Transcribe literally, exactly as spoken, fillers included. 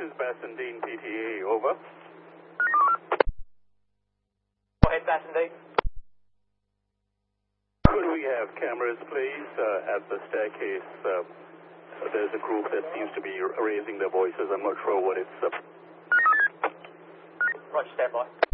is Bassendine P T A, over. Go ahead, Bassendine. Could we have cameras, please, uh, at the staircase? Uh, there's a group that seems to be raising their voices. I'm not sure what it's... Uh... Roger, stand by.